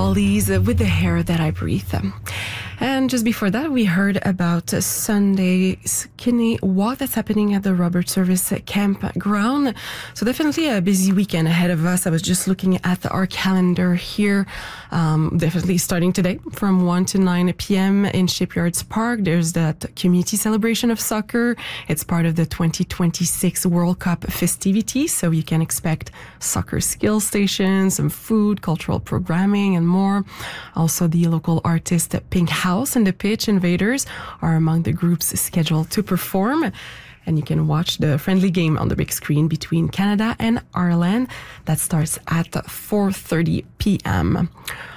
Wallies with the hair that I breathe. And just before that, we heard about Sunday's kidney walk that's happening at the Robert Service campground. So definitely a busy weekend ahead of us. I was just looking at our calendar here. Definitely starting today from 1 to 9 p.m. in Shipyards Park. There's that community celebration of soccer. It's part of the 2026 World Cup festivities. So you can expect soccer skill stations, some food, cultural programming, and more. Also, the local artist Pink House and the Pitch Invaders are among the groups scheduled to perform. And you can watch the friendly game on the big screen between Canada and Ireland. That starts at 4:30 p.m.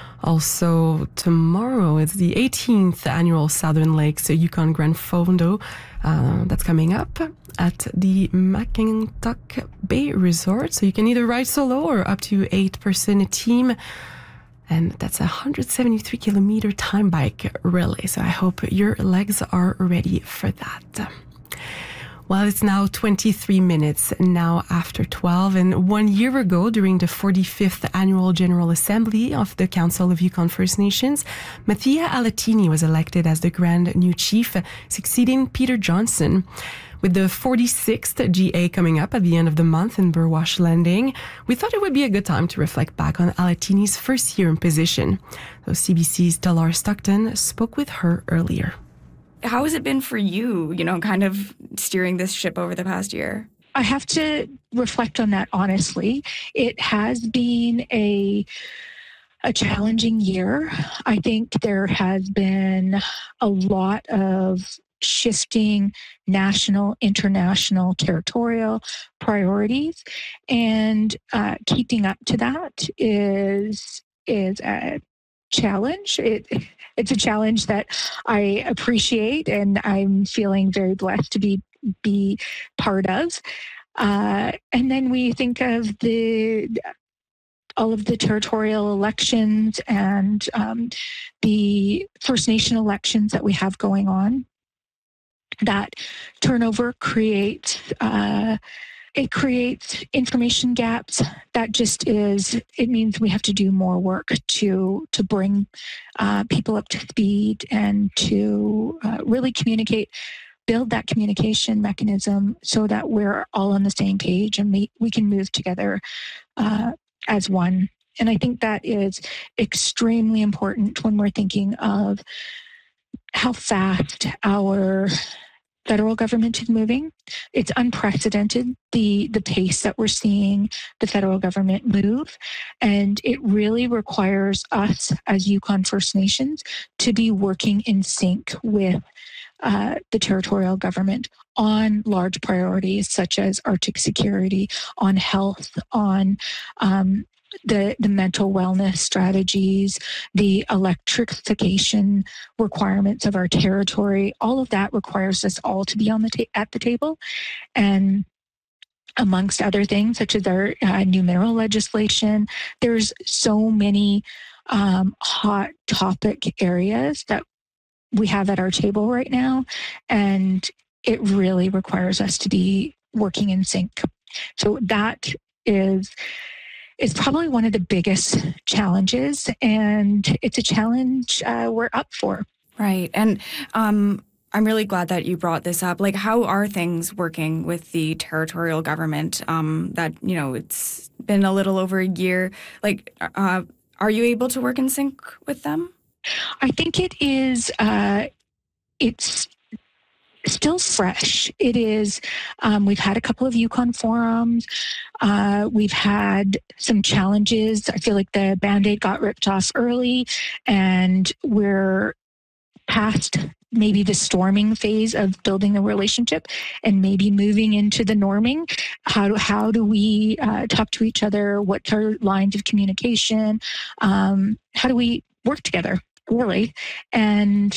Also, tomorrow is the 18th annual Southern Lakes Yukon Grand Fondo. That's coming up at the Mackintock Bay Resort. So you can either ride solo or up to 8-person team. And that's a 173-kilometer time bike relay. So I hope your legs are ready for that. Well, it's now 23 minutes now after 12. And 1 year ago, during the 45th Annual General Assembly of the Council of Yukon First Nations, Mathia Alatini was elected as the grand new chief, succeeding Peter Johnson. With the 46th GA coming up at the end of the month in Burwash Landing, we thought it would be a good time to reflect back on Alatini's first year in position. So CBC's Talar Stockton spoke with her earlier. How has it been for you, kind of steering this ship over the past year? I have to reflect on that honestly. It has been a challenging year. I think there has been a lot of shifting national, international, territorial priorities, and keeping up to that is a challenge. It's a challenge that I appreciate, and I'm feeling very blessed to be part of. And then we think of all of the territorial elections and the First Nation elections that we have going on. That turnover creates information gaps. That it means we have to do more work to bring people up to speed and to really build that communication mechanism so that we're all on the same page and we can move together as one. And I think that is extremely important when we're thinking of how fast our federal government is moving. It's unprecedented, the pace that we're seeing the federal government move. And it really requires us as Yukon First Nations to be working in sync with the territorial government on large priorities such as Arctic security, on health, on the mental wellness strategies, the electrification requirements of our territory. All of that requires us all to be on at the table. And amongst other things, such as our new mineral legislation, there's so many hot topic areas that we have at our table right now. And it really requires us to be working in sync. So that is probably one of the biggest challenges, and it's a challenge we're up for. Right. And I'm really glad that you brought this up. Like, how are things working with the territorial government that, it's been a little over a year? Like, are you able to work in sync with them? I think it is, it's still fresh. It is, we've had a couple of Yukon forums. We've had some challenges. I feel like the Band-Aid got ripped off early, and we're past maybe the storming phase of building the relationship and maybe moving into the norming. How do we talk to each other? What's our lines of communication? How do we work together, really? And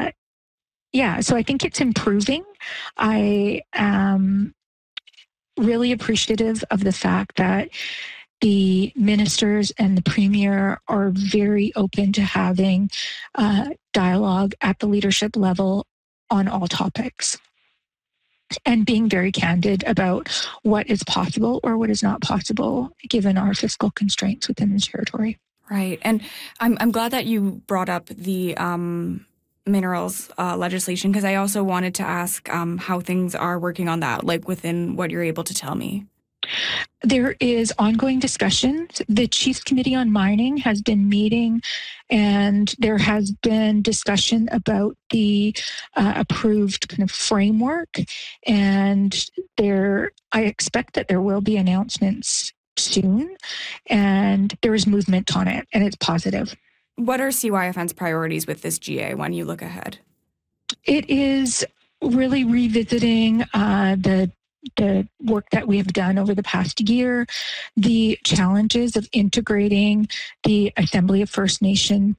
so I think it's improving. I am really appreciative of the fact that the ministers and the premier are very open to having dialogue at the leadership level on all topics and being very candid about what is possible or what is not possible given our fiscal constraints within the territory. Right. And I'm glad that you brought up the minerals legislation, because I also wanted to ask how things are working on that, like within what you're able to tell me. There is ongoing discussions. The Chiefs Committee on Mining has been meeting, and there has been discussion about the approved kind of framework. And I expect that there will be announcements soon, and there is movement on it, and it's positive. What are CYFN's priorities with this GA when you look ahead? It is really revisiting the work that we have done over the past year, the challenges of integrating the Assembly of First Nation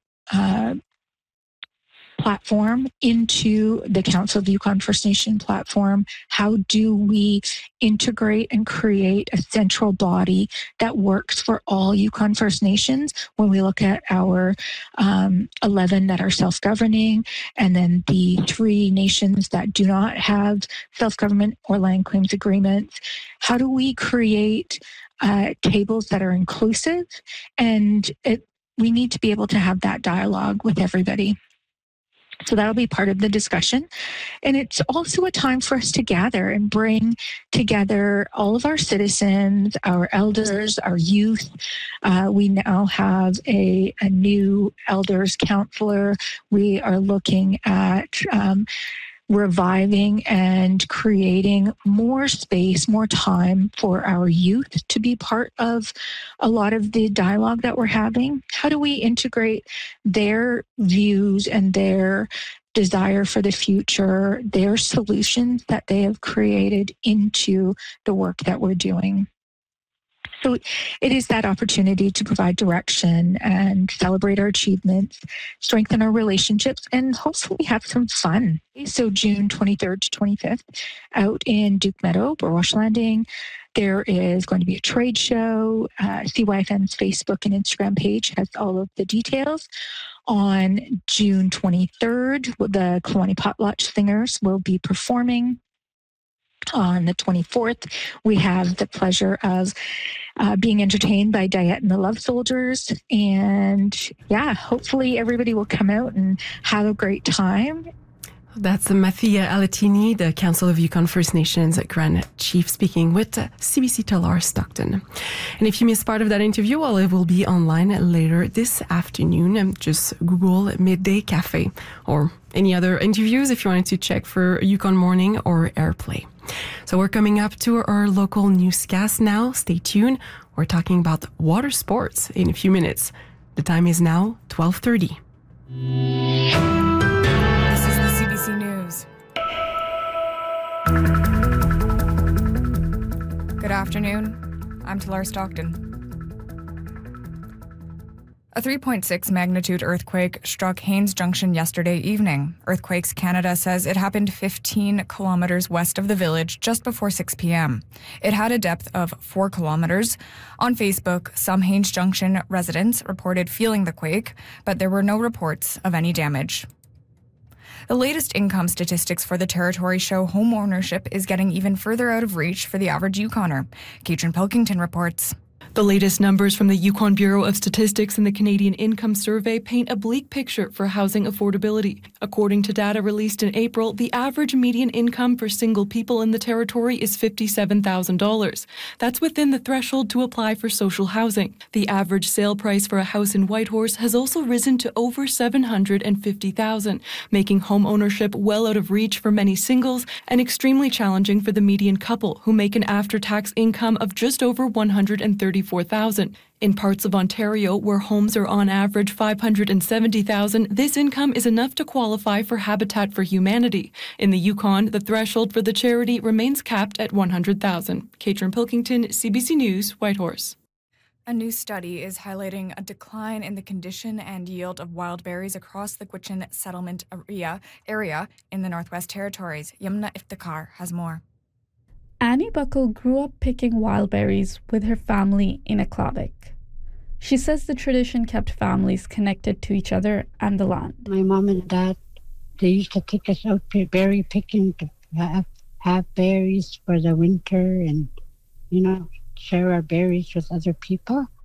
platform into the Council of Yukon First Nation platform. How do we integrate and create a central body that works for all Yukon First Nations when we look at our 11 that are self-governing, and then the 3 nations that do not have self-government or land claims agreements? How do we create tables that are inclusive? And we need to be able to have that dialogue with everybody. So that'll be part of the discussion. And it's also a time for us to gather and bring together all of our citizens, our elders, our youth. We now have a new elders counselor. We are looking at reviving and creating more space, more time for our youth to be part of a lot of the dialogue that we're having. How do we integrate their views and their desire for the future, their solutions that they have created into the work that we're doing? So it is that opportunity to provide direction and celebrate our achievements, strengthen our relationships, and hopefully have some fun. So June 23rd to 25th, out in Duke Meadow, Burwash Landing, there is going to be a trade show. CYFN's Facebook and Instagram page has all of the details. On June 23rd, the Kelowna Potlatch Singers will be performing. On the 24th, we have the pleasure of being entertained by Diet and the Love Soldiers. And yeah, hopefully everybody will come out and have a great time. That's Mathia Alatini, the Council of Yukon First Nations Grand Chief, speaking with CBC Talar Stockton. And if you missed part of that interview, well, it will be online later this afternoon. Just Google Midday Cafe or any other interviews if you wanted to check for Yukon Morning or Airplay. So we're coming up to our local newscast now. Stay tuned. We're talking about water sports in a few minutes. The time is now 12:30. This is the CBC News. Good afternoon. I'm Talar Stockton. A 3.6 magnitude earthquake struck Haines Junction yesterday evening. Earthquakes Canada says it happened 15 kilometers west of the village just before 6 p.m. It had a depth of 4 kilometers. On Facebook, some Haines Junction residents reported feeling the quake, but there were no reports of any damage. The latest income statistics for the territory show home ownership is getting even further out of reach for the average Yukoner. Katrin Pilkington reports. The latest numbers from the Yukon Bureau of Statistics and the Canadian Income Survey paint a bleak picture for housing affordability. According to data released in April, the average median income for single people in the territory is $57,000. That's within the threshold to apply for social housing. The average sale price for a house in Whitehorse has also risen to over $750,000, making home ownership well out of reach for many singles and extremely challenging for the median couple, who make an after-tax income of just over $134,000. In parts of Ontario, where homes are on average $570,000, this income is enough to qualify for Habitat for Humanity. In the Yukon, the threshold for the charity remains capped at $100,000. Katrin Pilkington, CBC News, Whitehorse. A new study is highlighting a decline in the condition and yield of wild berries across the Gwich'in settlement area in the Northwest Territories. Yamna Iftikhar has more. Annie Buckle grew up picking wild berries with her family in Aklavik. She says the tradition kept families connected to each other and the land. My mom and dad, they used to take us out berry picking to have berries for the winter and, share our berries with other people.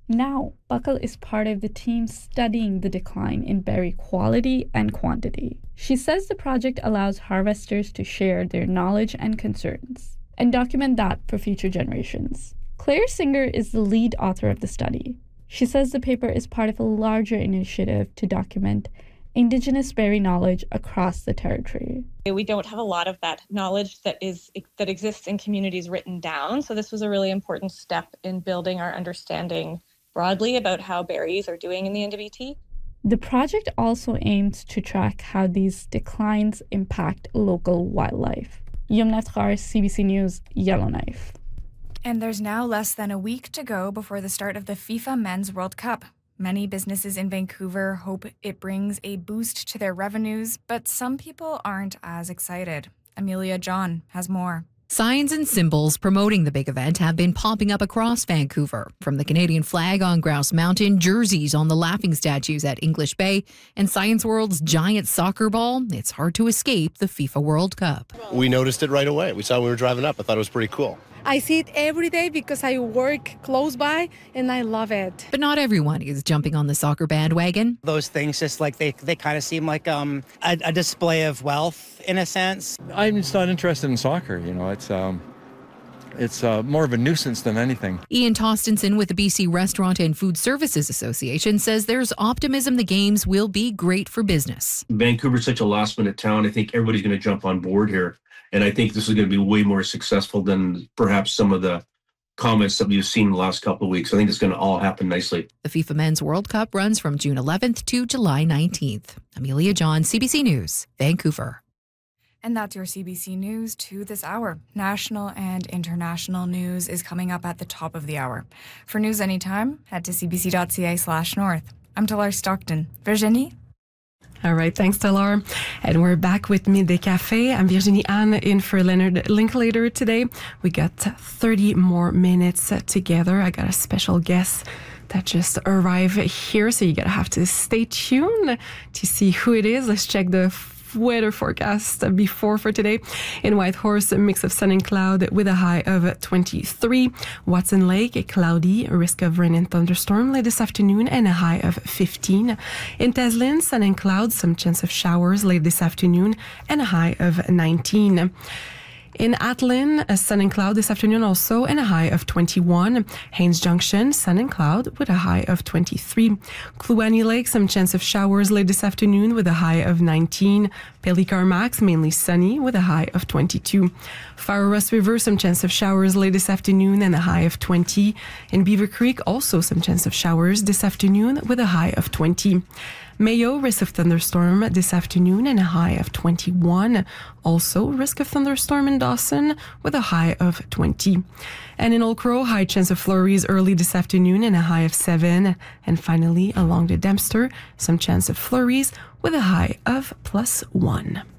Now, Buckle is part of the team studying the decline in berry quality and quantity. She says the project allows harvesters to share their knowledge and concerns and document that for future generations. Claire Singer is the lead author of the study. She says the paper is part of a larger initiative to document Indigenous berry knowledge across the territory. We don't have a lot of that knowledge that exists in communities written down, so this was a really important step in building our understanding broadly about how berries are doing in the NWT. The project also aims to track how these declines impact local wildlife. Yumna Tkar, CBC News, Yellowknife. And there's now less than a week to go before the start of the FIFA Men's World Cup. Many businesses in Vancouver hope it brings a boost to their revenues, but some people aren't as excited. Amelia John has more. Signs and symbols promoting the big event have been popping up across Vancouver, from the Canadian flag on Grouse Mountain, jerseys on the laughing statues at English Bay, and Science World's giant soccer ball. It's hard to escape the FIFA World Cup. We noticed it right away. We saw it when we were driving up. I thought it was pretty cool. I see it every day because I work close by and I love it. But not everyone is jumping on the soccer bandwagon. Those things just like they kind of seem like a display of wealth in a sense. I'm just not interested in soccer. You know, it's more of a nuisance than anything. Ian Tostenson with the BC Restaurant and Food Services Association says there's optimism the games will be great for business. Vancouver's such a last-minute town. I think everybody's going to jump on board here. And I think this is going to be way more successful than perhaps some of the comments that we've seen in the last couple of weeks. I think it's going to all happen nicely. The FIFA Men's World Cup runs from June 11th to July 19th. Amelia John, CBC News, Vancouver. And that's your CBC News to this hour. National and international news is coming up at the top of the hour. For news anytime, head to cbc.ca/north. I'm Talar Stockton. Virginie? All right, thanks, Talar. And we're back with Midday Cafe. I'm Virginie Anne in for Leonard Linklater today. We got 30 more minutes together. I got a special guest that just arrived here, so you're going to have to stay tuned to see who it is. Let's check the weather forecast before for today. In Whitehorse, a mix of sun and cloud with a high of 23. Watson Lake, cloudy, risk of rain and thunderstorm late this afternoon and a high of 15. In Teslin, sun and cloud, some chance of showers late this afternoon and a high of 19. In Atlin, a sun and cloud this afternoon also, and a high of 21. Haines Junction, sun and cloud with a high of 23. Kluane Lake, some chance of showers late this afternoon with a high of 19. Pelly-Carmax, mainly sunny with a high of 22. Far West River, some chance of showers late this afternoon and a high of 20. In Beaver Creek, also some chance of showers this afternoon with a high of 20. Mayo, risk of thunderstorm this afternoon and a high of 21. Also, risk of thunderstorm in Dawson with a high of 20. And in Old Crow, high chance of flurries early this afternoon and a high of 7. And finally, along the Dempster, some chance of flurries with a high of +1.